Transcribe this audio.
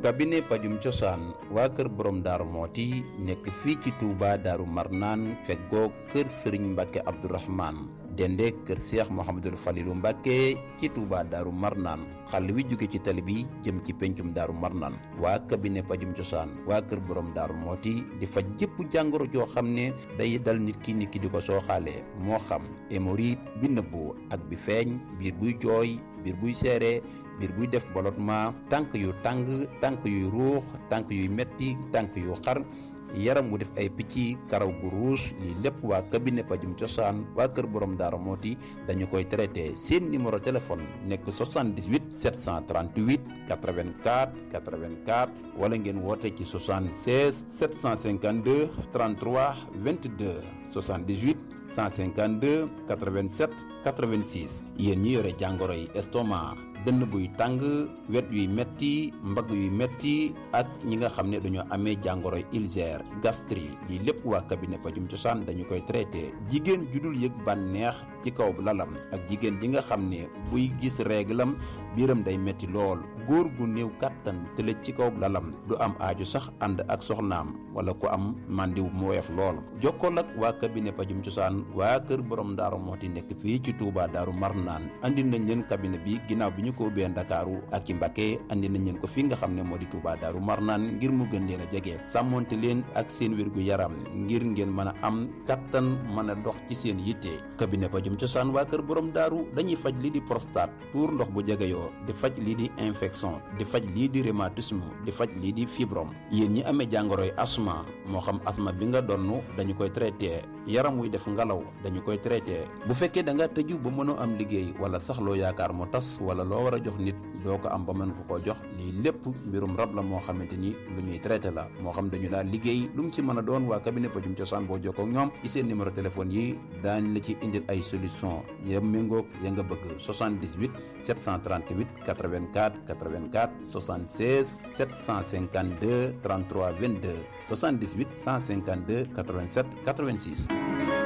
cabinet pajum cosaan waa kër borom daaru mooti nekk fii ci Touba daaru marnaan feggoo kër sëriñ Mbàkke Abdourahmane dende kër Cheikh Mouhamadul Falilou Mbàkke ci Touba daaru marnaan xàll wi jóge ci tali bi jëm ci pencum daaru marnaan waa cabinet pajum cosaan waa kër borom daaru mooti di faj jëpp jàngoro joo xam ne day dal nit ki di ko sooxaalee moo xam hémorroïde bi nëbbu ak bi feeñ biir buy jooy biir buy seere biir buy def ballottement tànk yu tàng tànk yuy ruux tànk yuy metti tànk yu xar yaram wu def ay picc karaw gu ruus lii lépp waa cabinet pajum cosaan waa kër borom daara mooti dañu koy traité seen numéro téléphone nekk 78 738 84 84 wala ngeen woote ci 76 752 33 22 78 152 87 86 yéen ñi yore jàngoro yi estomac dënn buy tàng wet yuy metti mbagg yuy metti ak ñi nga xam ne dañoo amee jàngoro yi ulcère gastrique lii lépp waa cabinet pajum cosaan dañu koy traité jigéen ju dul yëg bànneex ci kaw lalam ak jigéen ji nga xam ne buy gis réglam biiram day metti lool góor gu néew kàttan tëlëj ci kaw lalam du am aaju sax ànd ak soxnaam wala ku am màndiw mu woyof lool jokkool ak waa cabinet pajum cosaan waa kër borom daaru mooti nekk fii ci Touba daaru marnaan andi nañ leen cabinet bi ginnaaw bi ñu ko ubbee Ndakaaru ak ci Mbacké andi nañ leen ko fi nga xam ne moo di Touba daaru marnaan ngir mu gën leen a jege sàmmonte leen ak seen wérgu yaram ngir ngeen mën a am kattan mën a dox ci seen yitte cabinet pajum cosaan waa kër borom daaru dañuy faj lii di prostate tuur ndox bu jegeyoo di faj lii di infection di faj lii di rhumatisme di faj lii di fibrome yéen ñi amee jàngoroy asma moo xam asma bi nga donn dañu koy traité yaram wuy def ngalaw dañu koy traité bu fekkee da nga tëju ba mënoo am liggéey wala sax loo yaakaar mu tas wala loo war a jox nit doo ko am ba mën ko koo jox lii lépp mbirum rab la moo xamante ni lu ñuy traité la moo xam dañu daal liggéey lu mu ci mën a doon waa cabinet pajum cosaan boo jokkoo ak ñoom ci seen numéro téléphone yi daañ la ci indil ay solution ya méngoog ya nga bëgg 78 738 84 84 76 752 33 22 78 152 87 86